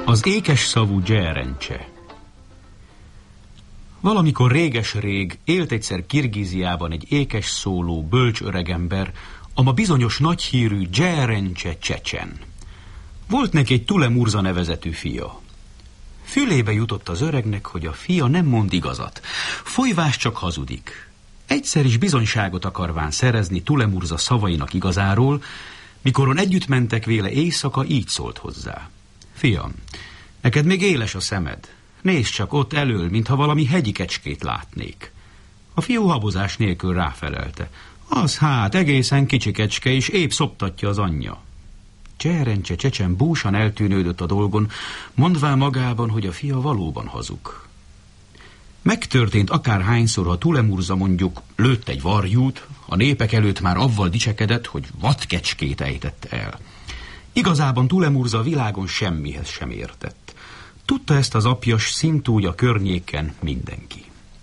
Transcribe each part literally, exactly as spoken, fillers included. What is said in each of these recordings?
Az ékes szavú Dzserencse. Valamikor réges-rég élt egyszer Kirgíziában egy ékes szóló, bölcs öregember, ama bizonyos nagyhírű Dzserencse Csecsen. Volt neki egy Tulemurza nevezetű fia. Fülébe jutott az öregnek, hogy a fia nem mond igazat, folyvás csak hazudik. Egyszer is bizonyságot akarván szerezni Tulemurza szavainak igazáról, mikoron együtt mentek véle éjszaka, így szólt hozzá: Fiam, neked még éles a szemed. Nézd csak ott elől, mintha valami hegyi kecskét látnék. A fiú habozás nélkül ráfelelte: Az hát egészen kicsi kecske, és épp szoptatja az anyja. Dzserencse Csecsen búsan eltűnődött a dolgon, mondván magában, hogy a fia valóban hazug. Megtörtént akárhányszor, ha Tulemurza mondjuk lőtt egy varjút, a népek előtt már avval dicsekedett, hogy vadkecskét ejtett el. Igazában Tulemurza a világon semmihez sem értett. Tudta ezt az apjas szintúgy a környéken mindenki.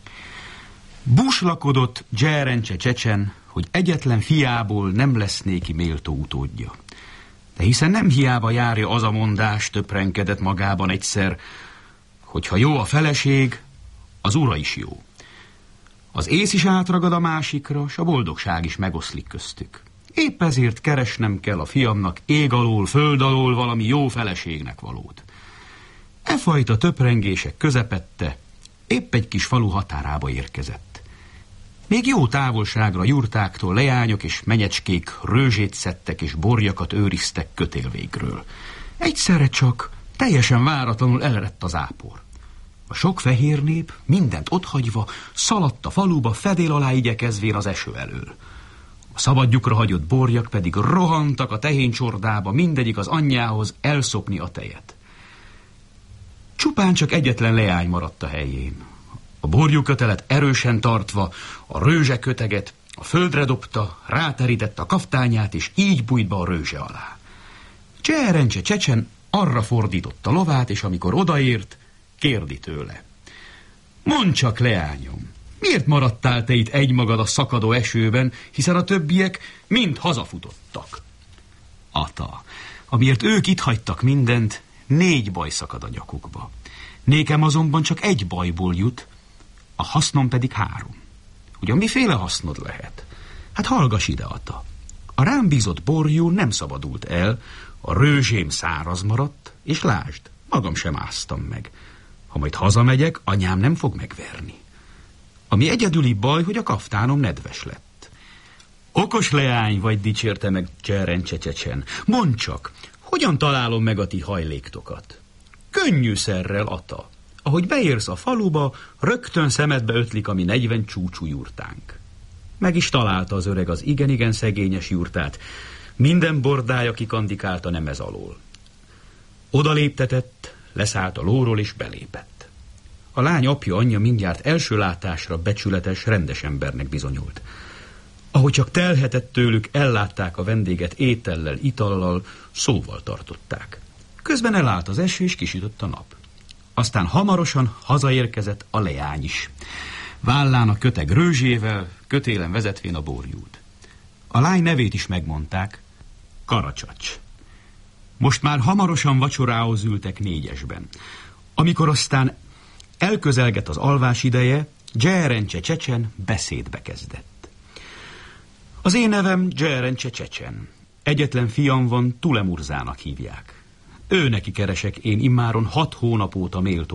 Búslakodott Dzserencse Csecsen, hogy egyetlen fiából nem lesz néki méltó utódja. De hiszen nem hiába járja az a mondás, töprenkedett magában egyszer, hogy ha jó a feleség, az ura is jó. Az ész is átragad a másikra, s a boldogság is megoszlik köztük. Épp ezért keresnem kell a fiamnak ég alól, föld alól valami jó feleségnek valót. E fajta töprengések közepette épp egy kis falu határába érkezett. Még jó távolságra jurtáktól leányok és menyecskék rőzsét szedtek és borjakat őriztek kötélvégről. Egyszerre csak teljesen váratlanul elerett az ápor. A sok fehér nép mindent otthagyva szaladt a faluba, fedél alá igyekezvén az eső elől. A szabadjukra hagyott borjak pedig rohantak a tehéncsordába, mindegyik az anyjához elszopni a tejet. Csupán csak egyetlen leány maradt a helyén. A borjúkötelet erősen tartva, a rőzseköteget a földre dobta, ráterítette a kaftányát, és így bújt be a rőzse alá. Dzserencse Csecsen arra fordította lovát, és amikor odaért, kérdi tőle: Mondd csak, leányom, miért maradtál te itt egymagad a szakadó esőben, hiszen a többiek mind hazafutottak? Ata, amiért ők itt hagytak mindent, négy baj szakad a nyakukba. Nékem azonban csak egy bajból jut, a hasznom pedig három. Ugyan miféle hasznod lehet? Hát hallgass ide, ata. A rám bízott borjú nem szabadult el, a rőzsém száraz maradt, és lásd, magam sem áztam meg. Ha majd hazamegyek, anyám nem fog megverni. Ami egyedüli baj, hogy a kaftánom nedves lett. Okos leány vagy, dicsérte meg Dzserencse Csecsen. Mondd csak, hogyan találom meg a ti hajléktokat? Könnyűszerrel, ata. Ahogy beérsz a faluba, rögtön szemedbe ötlik a mi negyven csúcsú jurtánk. Meg is találta az öreg az igen-igen szegényes jurtát. Minden bordája kikandikált a nemez alól. Oda léptetett, leszállt a lóról és belépett. A lány apja, anyja mindjárt első látásra becsületes, rendes embernek bizonyult. Ahogy csak telhetett tőlük, ellátták a vendéget étellel, itallal, szóval tartották. Közben elállt az eső, és kisütött a nap. Aztán hamarosan hazaérkezett a leány is. Vállán a köteg rőzsével, kötélen vezetvén a borjút. A lány nevét is megmondták: Karacsacs. Most már hamarosan vacsorához ültek négyesben. Amikor aztán elközelgett az alvás ideje, Dzserencse Csecsen beszédbe kezdett. Az én nevem Dzserencse Csecsen. Egyetlen fiam van, Tulemurzának hívják. Ő neki keresek én immáron hat hónap óta méltó